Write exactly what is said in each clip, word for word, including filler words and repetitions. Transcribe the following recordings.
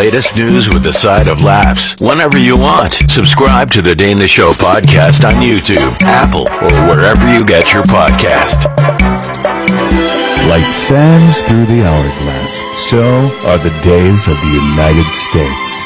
latest news with a side of laughs whenever you want. Subscribe to the Dana Show podcast on YouTube, Apple, or wherever you get your podcast. Light sands through the hourglass. So are the days of the United States.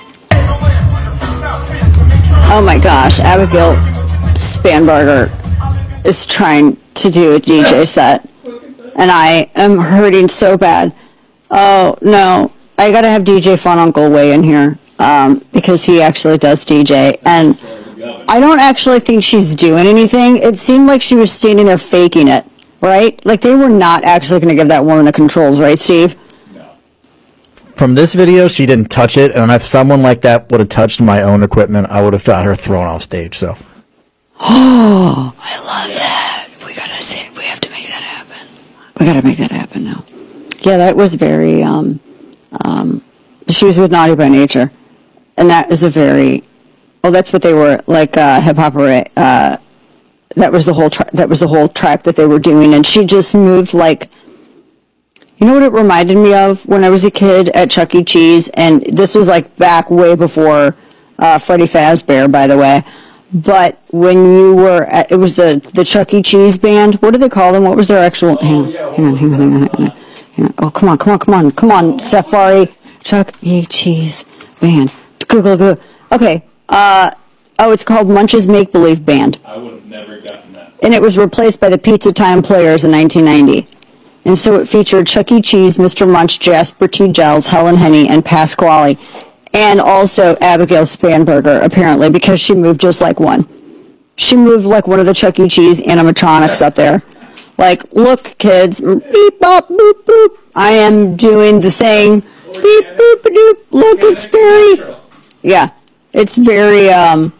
Oh my gosh, Abigail Spanberger is trying to do a D J set, and I am hurting so bad. Oh no, I gotta have D J Fun Uncle weigh in here, um, because he actually does D J, and I don't actually think she's doing anything. It seemed like she was standing there faking it. Right? Like, they were not actually going to give that woman the controls, right, Steve? No. From this video, she didn't touch it, and if someone like that would have touched my own equipment, I would have got her thrown off stage, so. Oh, I love that. We gotta say, we have to make that happen. We gotta make that happen now. Yeah, that was very, um, um, she was with Naughty by Nature. And that is a very, well, that's what they were, like, uh, hip-hop, uh, That was the whole tra- that was the whole track that they were doing, and she just moved like, you know what it reminded me of when I was a kid at Chuck E. Cheese, and this was like back way before uh, Freddy Fazbear, by the way. But when you were at, it was the the Chuck E. Cheese band. What do they call them? What was their actual? Hang on, hang on, hang on, hang on, hang on. Hang on. Oh, come on, come on, come on, come on, Safari Chuck E. Cheese band. Google, Google. Okay. Uh. Oh, it's called Munch's Make Believe Band. I would have never gotten that. And it was replaced by the Pizza Time Players in nineteen ninety. And so it featured Chuck E. Cheese, Mister Munch, Jasper T. Giles, Helen Henny, and Pasquale. And also Abigail Spanberger, apparently, because she moved just like one. She moved like one of the Chuck E. Cheese animatronics up there. Like, look, kids, beep, bop, boop, boop. I am doing the thing. Beep, boop, doop. Look, it's very... Yeah, it's very... um.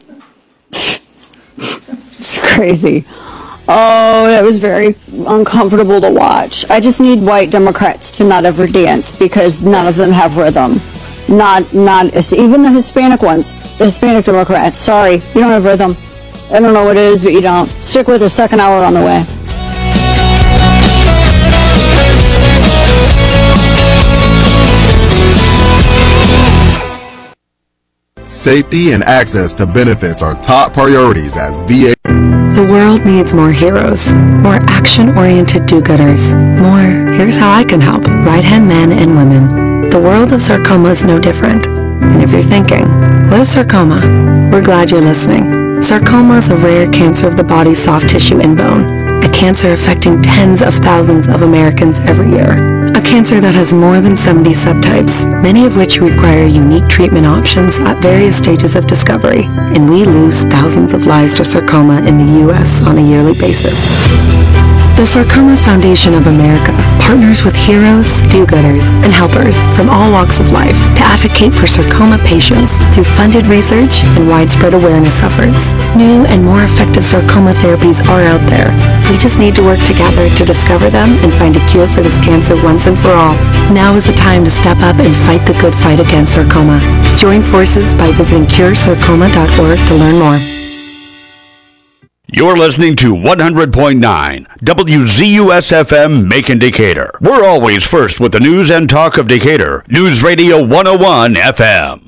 It's crazy. Oh, that was very uncomfortable to watch. I just need white Democrats to not ever dance because none of them have rhythm. Not, not, even the Hispanic ones, the Hispanic Democrats. Sorry, you don't have rhythm. I don't know what it is, but you don't. Stick with the second hour on the way. Safety and access to benefits are top priorities as V A. The world needs more heroes, more action-oriented do-gooders, more here's how I can help right-hand men and women. The world of sarcoma is no different. And if you're thinking, what is sarcoma? We're glad you're listening. Sarcoma is a rare cancer of the body's soft tissue and bone, a cancer affecting tens of thousands of Americans every year. A cancer that has more than seventy subtypes, many of which require unique treatment options at various stages of discovery, and we lose thousands of lives to sarcoma in the U S on a yearly basis. The Sarcoma Foundation of America partners with heroes, do-gooders, and helpers from all walks of life to advocate for sarcoma patients through funded research and widespread awareness efforts. New and more effective sarcoma therapies are out there. We just need to work together to discover them and find a cure for this cancer once and for all. Now is the time to step up and fight the good fight against sarcoma. Join forces by visiting cure sarcoma dot org to learn more. You're listening to one hundred point nine W Z U S F M Macon Decatur. We're always first with the news and talk of Decatur. News Radio one oh one F M.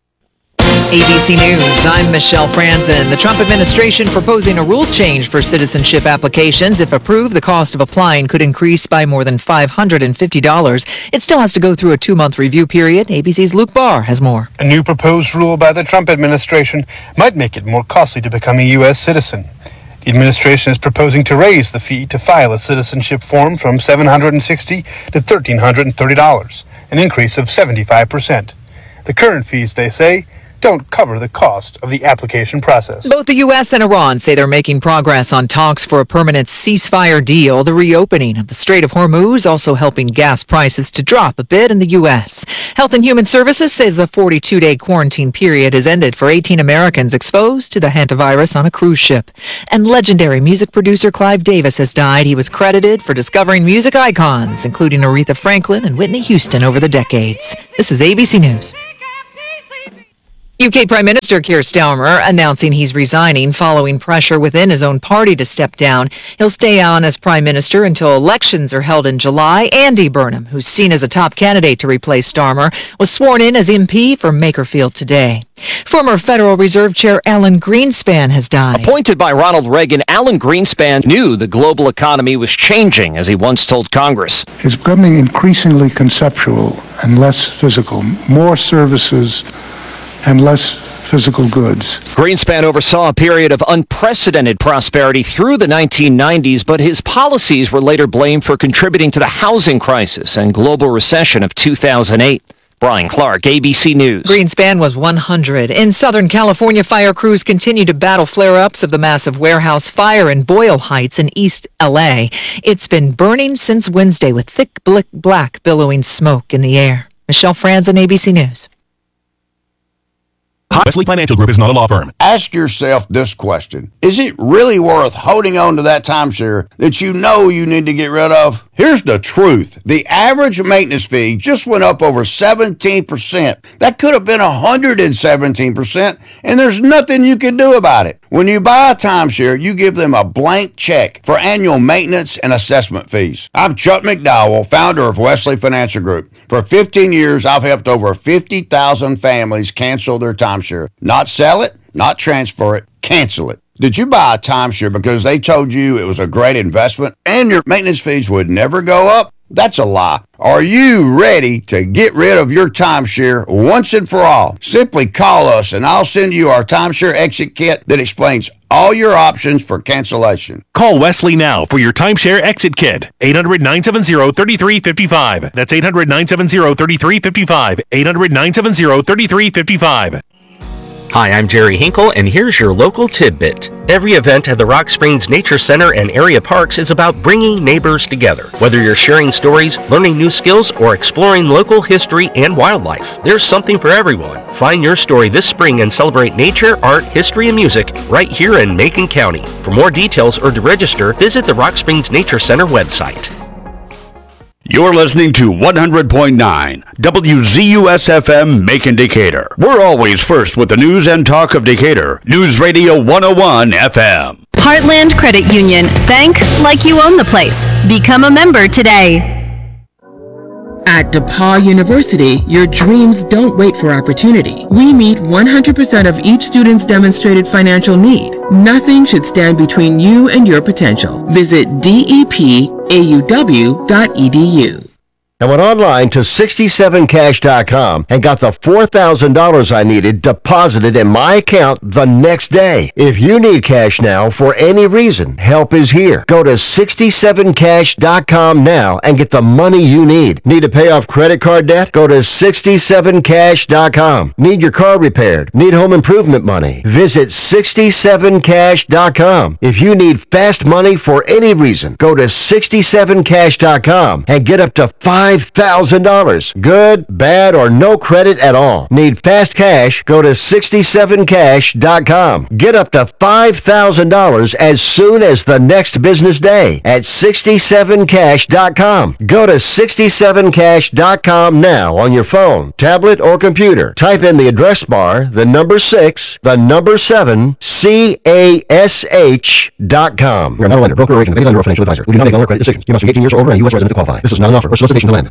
A B C News, I'm Michelle Franzen. The Trump administration proposing a rule change for citizenship applications. If approved, the cost of applying could increase by more than five hundred fifty dollars. It still has to go through a two-month review period. A B C's Luke Barr has more. A new proposed rule by the Trump administration might make it more costly to become a U S citizen. The administration is proposing to raise the fee to file a citizenship form from seven hundred sixty dollars to one thousand three hundred thirty dollars, an increase of seventy-five percent. The current fees, they say, don't cover the cost of the application process. Both the U S and Iran say they're making progress on talks for a permanent ceasefire deal. The reopening of the Strait of Hormuz also helping gas prices to drop a bit in the U S. Health and Human Services says the forty-two day quarantine period has ended for eighteen Americans exposed to the hantavirus on a cruise ship. And legendary music producer Clive Davis has died. He was credited for discovering music icons, including Aretha Franklin and Whitney Houston over the decades. This is A B C News. U K Prime Minister Keir Starmer announcing he's resigning following pressure within his own party to step down. He'll stay on as Prime Minister until elections are held in July. Andy Burnham, who's seen as a top candidate to replace Starmer, was sworn in as M P for Makerfield today. Former Federal Reserve Chair Alan Greenspan has died. Appointed by Ronald Reagan, Alan Greenspan knew the global economy was changing, as he once told Congress. It's becoming increasingly conceptual and less physical, more services and less physical goods. Greenspan oversaw a period of unprecedented prosperity through the nineteen nineties, but his policies were later blamed for contributing to the housing crisis and global recession of two thousand eight. Brian Clark, A B C News. Greenspan was one hundred. In Southern California, fire crews continue to battle flare-ups of the massive warehouse fire in Boyle Heights in East L A. It's been burning since Wednesday with thick black billowing smoke in the air. Michelle Franzen, A B C News. Wesley Financial Group is not a law firm. Ask yourself this question. Is it really worth holding on to that timeshare that you know you need to get rid of? Here's the truth. The average maintenance fee just went up over seventeen percent. That could have been one hundred seventeen percent, and there's nothing you can do about it. When you buy a timeshare, you give them a blank check for annual maintenance and assessment fees. I'm Chuck McDowell, founder of Wesley Financial Group. For fifteen years, I've helped over fifty thousand families cancel their timeshare. Not sell it, not transfer it, cancel it. Did you buy a timeshare because they told you it was a great investment and your maintenance fees would never go up? That's a lie. Are you ready to get rid of your timeshare once and for all? Simply call us and I'll send you our timeshare exit kit that explains all your options for cancellation. Call Wesley now for your timeshare exit kit. eight hundred, nine seven zero, three three five five. That's eight hundred, nine seven zero, three three five five. eight hundred, nine seven zero, three three five five. Hi, I'm Jerry Hinkle, and here's your local tidbit. Every event at the Rock Springs Nature Center and area parks is about bringing neighbors together. Whether you're sharing stories, learning new skills, or exploring local history and wildlife, there's something for everyone. Find your story this spring and celebrate nature, art, history, and music right here in Macon County. For more details or to register, visit the Rock Springs Nature Center website. You're listening to one hundred point nine W Z U S F M Macon Decatur. We're always first with the news and talk of Decatur. News Radio one oh one F M. Heartland Credit Union. Bank like you own the place. Become a member today. At DePaul University, your dreams don't wait for opportunity. We meet one hundred percent of each student's demonstrated financial need. Nothing should stand between you and your potential. Visit D E P A U W dot E D U. I went online to sixty-seven cash dot com and got the four thousand dollars I needed deposited in my account the next day. If you need cash now for any reason, help is here. Go to sixty-seven cash dot com now and get the money you need. Need to pay off credit card debt? Go to sixty-seven cash dot com. Need your car repaired? Need home improvement money? Visit sixty-seven cash dot com. If you need fast money for any reason, go to sixty-seven cash dot com and get up to five thousand dollars. Good, bad, or no credit at all. Need fast cash? Go to sixty-seven cash dot com. Get up to five thousand dollars as soon as the next business day at sixty-seven cash dot com. Go to sixty-seven cash dot com now on your phone, tablet, or computer. Type in the address bar, the number six, the number seven, C A S H dot com. We are not a lender, broker, or agent, any lender or financial advisor. We do not make loan or credit decisions. You must be eighteen years or older and a U S resident to qualify. This is not an offer or solicitation to lend.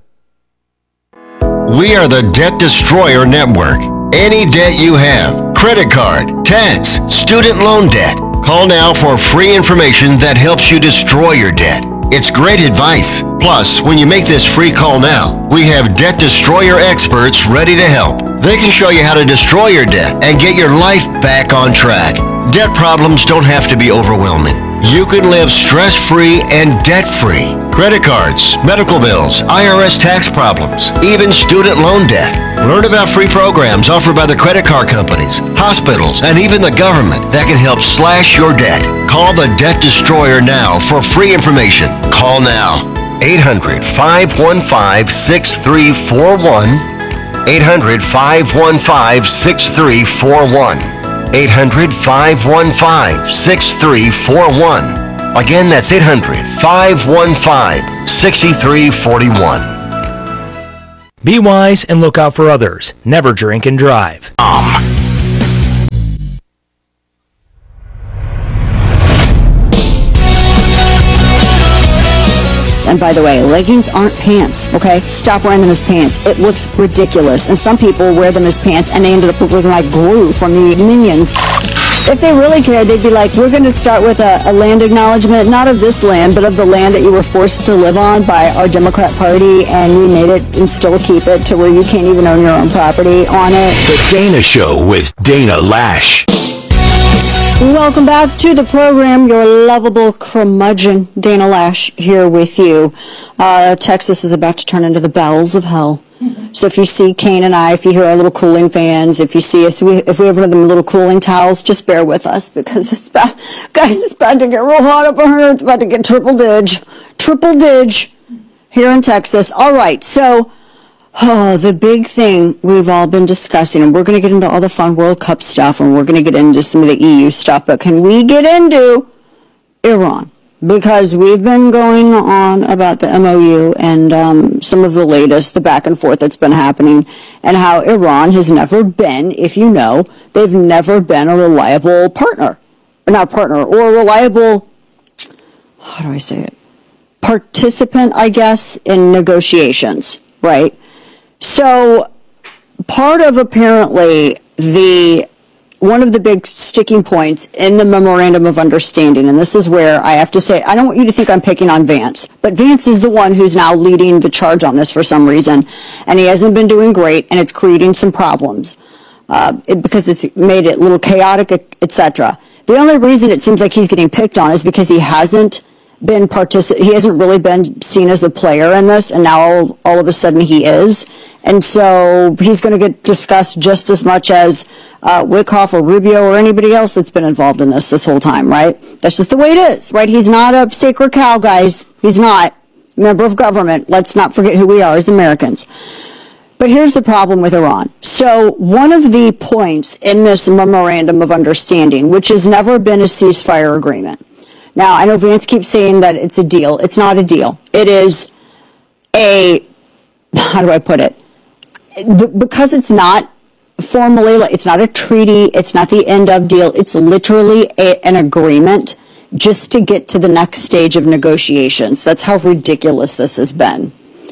We are the Debt Destroyer Network. Any debt you have, credit card, tax, student loan debt, call now for free information that helps you destroy your debt. It's great advice. Plus, when you make this free call now, we have Debt Destroyer experts ready to help. They can show you how to destroy your debt and get your life back on track. Debt problems don't have to be overwhelming. You can live stress-free and debt-free. Credit cards, medical bills, I R S tax problems, even student loan debt. Learn about free programs offered by the credit card companies, hospitals, and even the government that can help slash your debt. Call the Debt Destroyer now for free information. Call now. eight hundred, five one five, six three four one. eight hundred, five one five, six three four one. eight hundred, five one five, six three four one. Again, that's eight hundred, five one five, six three four one. Be wise and look out for others. Never drink and drive. Um. And by the way, leggings aren't pants, okay? Stop wearing them as pants. It looks ridiculous. And some people wear them as pants and they ended up looking like Gru from the Minions. If they really cared, they'd be like, we're going to start with a, a land acknowledgement, not of this land, but of the land that you were forced to live on by our Democrat Party, and we made it and still keep it to where you can't even own your own property on it. The Dana Show with Dana Lash. Welcome back to the program. Your lovable curmudgeon, Dana Lash, here with you. Uh, Texas is about to turn into the bowels of hell. So if you see Kane and I, if you hear our little cooling fans, if you see us, if we have one of them little cooling towels, just bear with us because it's about, guys, it's about to get real hot up here. It's about to get triple dig, triple dig here in Texas. All right, so oh, the big thing we've all been discussing, and we're going to get into all the fun World Cup stuff, and we're going to get into some of the E U stuff, but can we get into Iran? Because we've been going on about the M O U and um, some of the latest, the back and forth that's been happening, and how Iran has never been, if you know, they've never been a reliable partner. Or not partner, or a reliable, how do I say it? Participant, I guess, in negotiations, right? So part of apparently the one of the big sticking points in the Memorandum of Understanding, and this is where I have to say, I don't want you to think I'm picking on Vance, but Vance is the one who's now leading the charge on this for some reason, and he hasn't been doing great, and it's creating some problems uh, it, because it's made it a little chaotic, et cetera. The only reason it seems like he's getting picked on is because he hasn't been particip- he hasn't really been seen as a player in this, and now all, all of a sudden he is. And so he's going to get discussed just as much as uh, Wickoff or Rubio or anybody else that's been involved in this this whole time, right? That's just the way it is, right? He's not a sacred cow, guys. He's not a member of government. Let's not forget who we are as Americans. But here's the problem with Iran. So one of the points in this Memorandum of Understanding, which has never been a ceasefire agreement. Now, I know Vance keeps saying that it's a deal. It's not a deal. It is a, how do I put it? Because it's not formally, it's not a treaty, it's not the end of deal, it's literally a, an agreement just to get to the next stage of negotiations. That's how ridiculous this has been.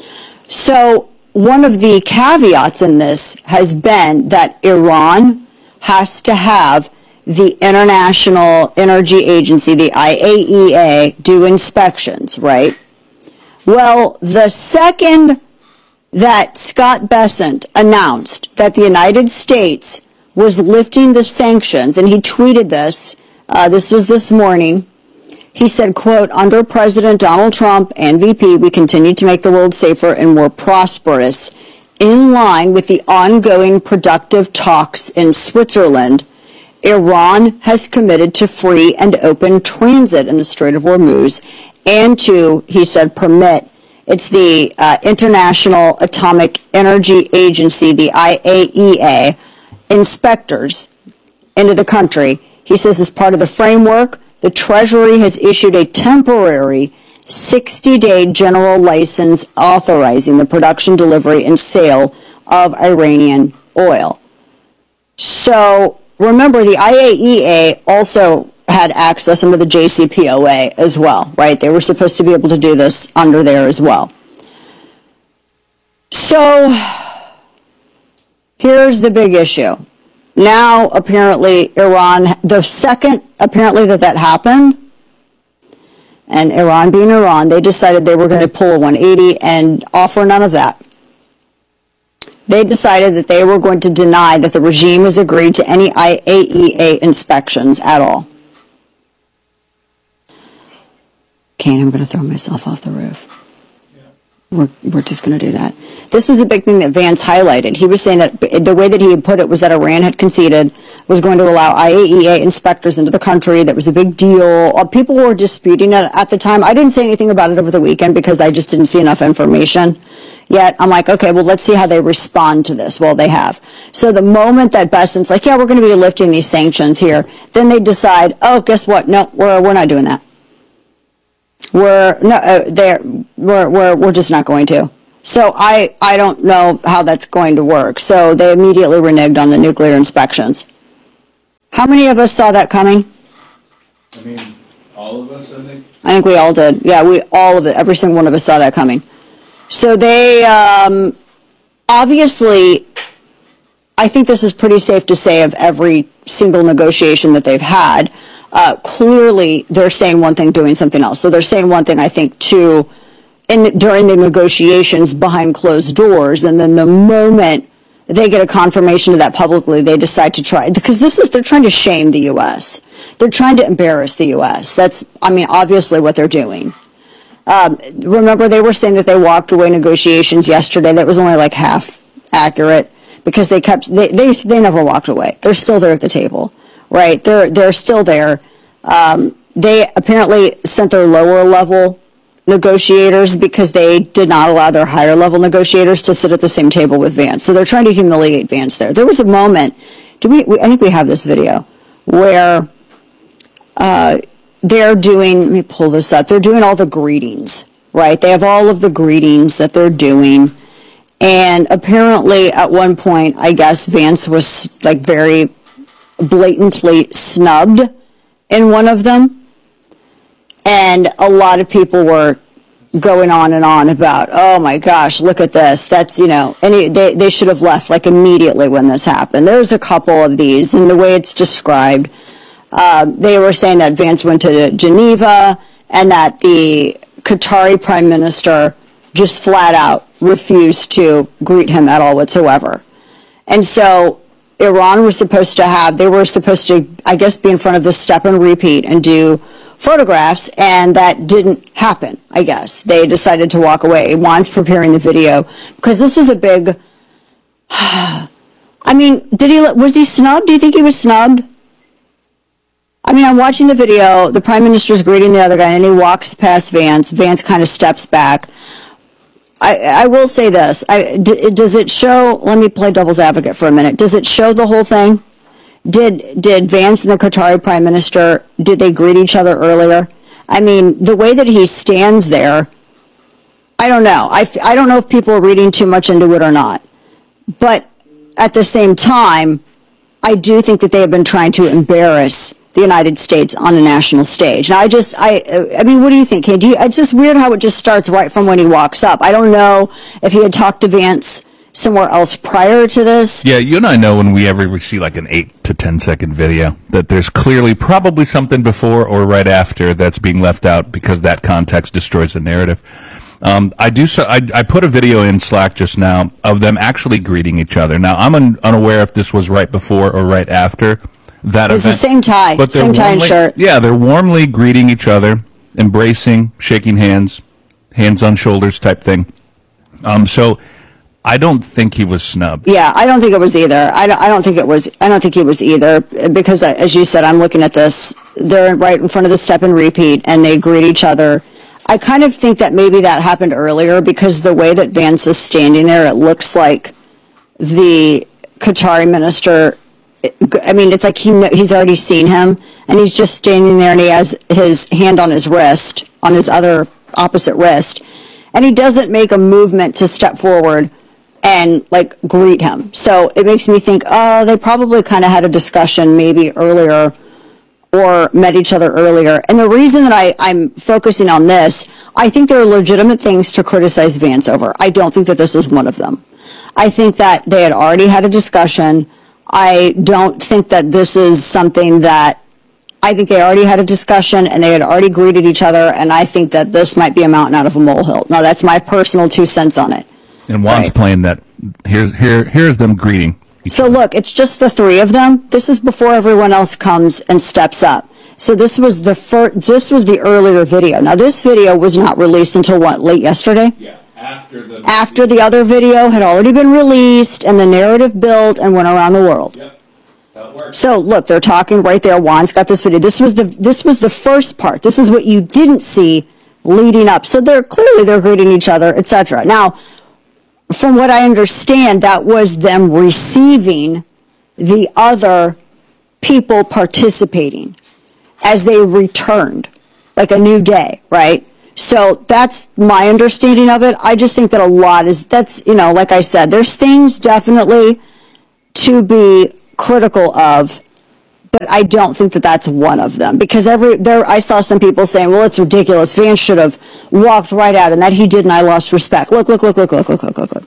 So one of the caveats in this has been that Iran has to have the International Energy Agency, the I A E A, do inspections, right? Well, the second that Scott Bessent announced that the United States was lifting the sanctions, and he tweeted this, uh, this was this morning, he said, quote, under President Donald Trump and V P, we continue to make the world safer and more prosperous. In line with the ongoing productive talks in Switzerland, Iran has committed to free and open transit in the Strait of Hormuz and to, he said, permit, it's the uh, International Atomic Energy Agency, the I A E A, inspectors into the country. He says as part of the framework, the Treasury has issued a temporary sixty-day general license authorizing the production, delivery, and sale of Iranian oil. So remember, the I A E A also had access under the J C P O A as well, right? They were supposed to be able to do this under there as well. So here's the big issue. Now, apparently, Iran, the second, apparently, that that happened, and Iran being Iran, they decided they were going to pull a one eighty and offer none of that. They decided that they were going to deny that the regime has agreed to any I A E A inspections at all. Kane, I'm going to throw myself off the roof. We're, we're just going to do that. This was a big thing that Vance highlighted. He was saying that the way that he had put it was that Iran had conceded, was going to allow I A E A inspectors into the country. That was a big deal. People were disputing it at the time. I didn't say anything about it over the weekend because I just didn't see enough information yet. I'm like, okay, well, let's see how they respond to this. Well, they have. So the moment that Bessent's like, yeah, we're going to be lifting these sanctions here, then they decide, oh, guess what? No, we're, we're not doing that. We're no, uh, they're, we're we're we're just not going to. So I I don't know how that's going to work. So they immediately reneged on the nuclear inspections. How many of us saw that coming? I mean, all of us, I think. I think we all did. Yeah, we all of it. Every single one of us saw that coming. So they um, obviously, I think this is pretty safe to say of every single negotiation that they've had. Uh, clearly, they're saying one thing, doing something else. So they're saying one thing, I think, to in the, during the negotiations behind closed doors, and then the moment they get a confirmation of that publicly, they decide to try, because this is, they're trying to shame the U S. They're trying to embarrass the U S. That's, I mean, obviously what they're doing. Um, remember, they were saying that they walked away negotiations yesterday. That was only like half accurate, because they kept, they, they, they never walked away. They're still there at the table, right? They're, they're still there. Um, they apparently sent their lower level negotiators because they did not allow their higher level negotiators to sit at the same table with Vance. So they're trying to humiliate Vance there. There was a moment, do we, we I think we have this video, where uh, they're doing, let me pull this up, they're doing all the greetings, right? They have all of the greetings that they're doing. And apparently at one point, I guess Vance was like very blatantly snubbed in one of them. And a lot of people were going on and on about, oh my gosh, look at this. That's, you know, and they, they should have left like immediately when this happened. There's a couple of these, and the way it's described, uh, they were saying that Vance went to Geneva and that the Qatari prime minister just flat out refused to greet him at all whatsoever. And so Iran was supposed to have, they were supposed to, I guess, be in front of the step and repeat and do photographs, and that didn't happen, I guess. They decided to walk away. Juan's preparing the video because this was a big, I mean, did he, was he snubbed? Do you think he was snubbed? I mean, I'm watching the video, the prime minister's greeting the other guy, and he walks past Vance. Vance kind of steps back. I, I will say this, I, d- does it show, let me play devil's advocate for a minute, does it show the whole thing? Did did Vance and the Qatari prime minister, did they greet each other earlier? I mean, the way that he stands there, I don't know. I, I don't know if people are reading too much into it or not. But at the same time, I do think that they have been trying to embarrass the United States on a national stage. Now, I just, I I mean, what do you think, Kay? Do you, it's just weird how it just starts right from when he walks up. I don't know if he had talked to Vance somewhere else prior to this. Yeah, you and I know when we ever see like an eight to ten second video that there's clearly probably something before or right after that's being left out because that context destroys the narrative. Um, I do so. I, I put a video in Slack just now of them actually greeting each other. Now I'm un, unaware if this was right before or right after that It's event. the same tie, but same tie and warmly- shirt. Yeah, they're warmly greeting each other, embracing, shaking hands, hands on shoulders type thing. Um, so. I don't think he was snubbed. Yeah, I don't think it was either. I don't, I don't think it was, I don't think he was either, because uh, as you said, I'm looking at this, they're right in front of the step and repeat, and they greet each other. I kind of think that maybe that happened earlier, because the way that Vance is standing there, it looks like the Qatari minister, I mean, it's like he he's already seen him, and he's just standing there, and he has his hand on his wrist, on his other opposite wrist, and he doesn't make a movement to step forward and like greet him. So it makes me think, oh, they probably kind of had a discussion maybe earlier or met each other earlier. And the reason that I, I'm focusing on this, I think there are legitimate things to criticize Vance over. I don't think that this is one of them. I think that they had already had a discussion. I don't think that this is something that, I think they already had a discussion and they had already greeted each other, and I think that this might be a mountain out of a molehill. Now, that's my personal two cents on it. And Juan's Right. playing that. Here's here here's them greeting. So look, it's just the three of them. This is before everyone else comes and steps up. So this was the first, this was the earlier video. Now this video was not released until what, late yesterday? Yeah, after the After the other video had already been released and the narrative built and went around the world. Yep. That's how it works. So look, they're talking right there. Juan's got this video. This was the this was the first part. This is what you didn't see leading up. So they're clearly they're greeting each other, et cetera. Now, from what I understand, that was them receiving the other people participating as they returned, like a new day, right? So that's my understanding of it. I just think that a lot is, that's, you know, like I said, there's things definitely to be critical of, But I don't think that that's one of them, because every there I saw some people saying, well, it's ridiculous. Vance should have walked right out, and that he did, and I lost respect. Look, look, look, look, look, look, look, look, look.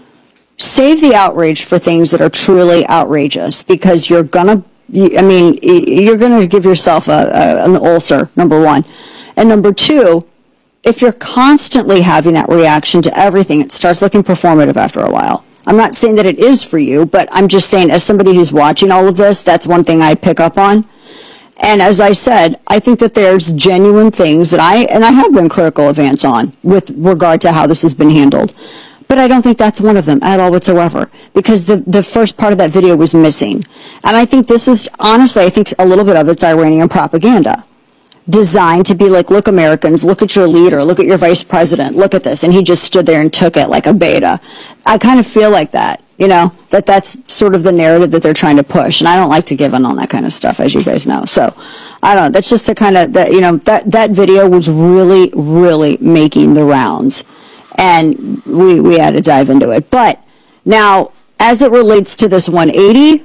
Save the outrage for things that are truly outrageous, because you're gonna, I mean, you're gonna give yourself a, a, an ulcer, number one. And number two, if you're constantly having that reaction to everything, it starts looking performative after a while. I'm not saying that it is for you, but I'm just saying, as somebody who's watching all of this, that's one thing I pick up on. And as I said, I think that there's genuine things that I, and I have been critical of Vance on with regard to how this has been handled. But I don't think that's one of them at all whatsoever, because the, the first part of that video was missing. And I think this is, honestly, I think a little bit of it's Iranian propaganda, designed to be like, look, Americans, look at your leader, look at your vice president, look at this. And he just stood there and took it like a beta. I kind of feel like that, you know, that that's sort of the narrative that they're trying to push. And I don't like to give in on that kind of stuff, as you guys know. So I don't know. That's just the kind of, that, you know, that, that video was really, really making the rounds. And we, we had to dive into it. But now, as it relates to this one eighty,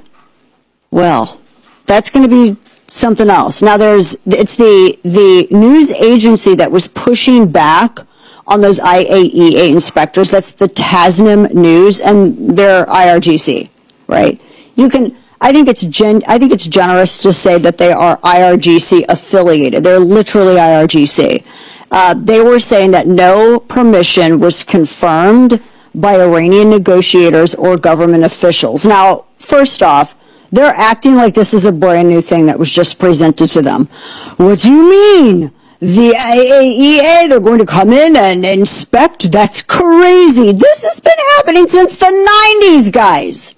well, that's going to be something else. Now, there's it's the the news agency that was pushing back on those I A E A inspectors. That's the Tasnim News, and they're I R G C, right? You can. I think it's gen. I think it's generous to say that they are I R G C affiliated. They're literally I R G C. Uh, they were saying that no permission was confirmed by Iranian negotiators or government officials. Now, first off, they're acting like this is a brand new thing that was just presented to them. What do you mean? The I A E A, they're going to come in and inspect? That's crazy. This has been happening since the nineties, guys.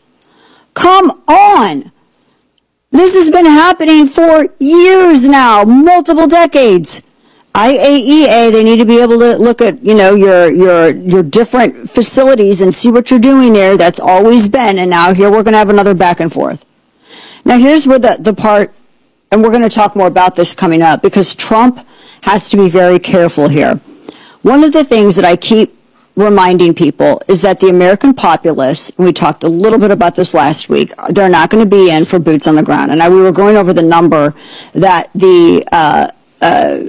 Come on. This has been happening for years now, multiple decades. I A E A, they need to be able to look at, you know, your your your different facilities and see what you're doing there. That's always been, and now here we're going to have another back and forth. Now here's where the, the part, and we're going to talk more about this coming up, because Trump has to be very careful here. One of the things that I keep reminding people is that the American populace, and we talked a little bit about this last week, they're not going to be in for boots on the ground. And I, we were going over the number that the uh, uh,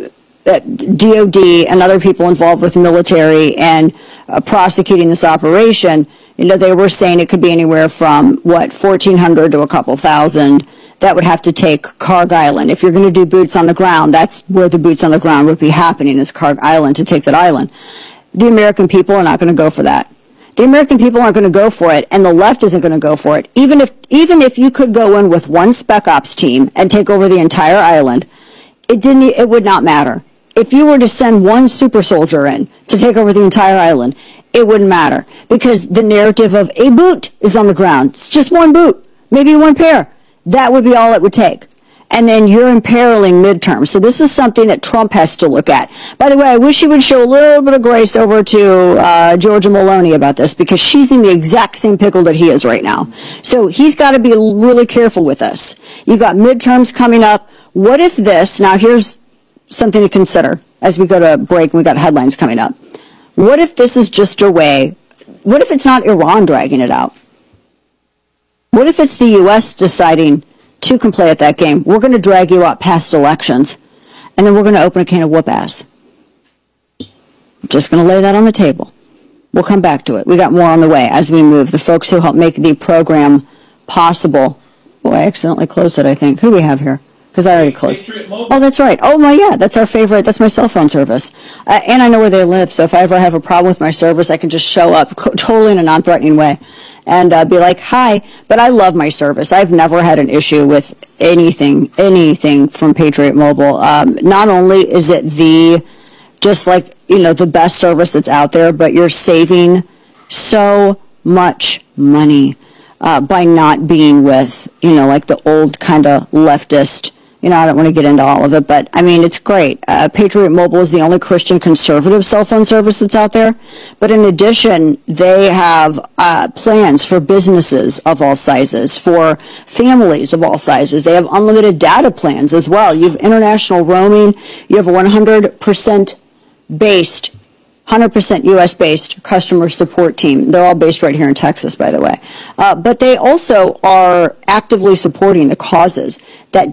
D O D and other people involved with military and uh, prosecuting this operation, you know, they were saying it could be anywhere from, what, fourteen hundred to a couple thousand that would have to take Karg Island. If you're going to do boots on the ground, that's where the boots on the ground would be happening, is Karg Island, to take that island. The American people are not going to go for that. The American people aren't going to go for it, and the left isn't going to go for it. Even if, even if you could go in with one spec ops team and take over the entire island, it didn't, it would not matter. If you were to send one super soldier in to take over the entire island, it wouldn't matter, because the narrative of a boot is on the ground. It's just one boot, maybe one pair. That would be all it would take. And then you're imperiling midterms. So this is something that Trump has to look at. By the way, I wish he would show a little bit of grace over to uh, Georgia Maloney about this, because she's in the exact same pickle that he is right now. So he's got to be really careful with this. You've got midterms coming up. What if this, now here's something to consider as we go to break and we got headlines coming up. What if this is just a way, what if it's not Iran dragging it out? What if it's the U S deciding two can play at that game? We're going to drag you out past elections, and then we're going to open a can of whoop ass. Just going to lay that on the table. We'll come back to it. We got more on the way as we move. The folks who help make the program possible. Oh, I accidentally closed it, I think. Who do we have here? Because I already closed. Oh, that's right. Oh, my, yeah, that's our favorite. That's my cell phone service. Uh, and I know where they live, so if I ever have a problem with my service, I can just show up co- totally in a non-threatening way and uh, be like, hi. But I love my service. I've never had an issue with anything, anything from Patriot Mobile. Um, not only is it the, just like, you know, the best service that's out there, but you're saving so much money uh, by not being with, you know, like the old kind of leftist. You know, I don't want to get into all of it, but I mean, it's great. Uh, Patriot Mobile is the only Christian conservative cell phone service that's out there. But in addition, they have uh, plans for businesses of all sizes, for families of all sizes. They have unlimited data plans as well. You have international roaming. You have one hundred percent based hundred percent U S based customer support team. They're all based right here in Texas, by the way. Uh, but they also are actively supporting the causes that